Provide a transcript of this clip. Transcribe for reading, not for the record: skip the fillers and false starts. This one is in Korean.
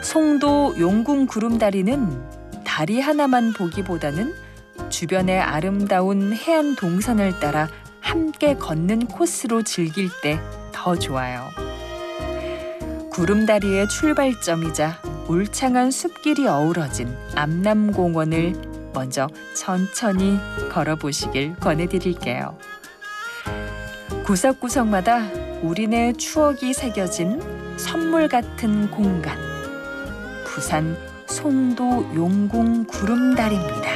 송도 용궁 구름다리는 다리 하나만 보기보다는 주변의 아름다운 해안 동산을 따라 함께 걷는 코스로 즐길 때 더 좋아요. 구름다리의 출발점이자 울창한 숲길이 어우러진 암남공원을 먼저 천천히 걸어보시길 권해드릴게요. 구석구석마다 우리네 추억이 새겨진 선물 같은 공간. 부산 송도 용궁 구름다리입니다.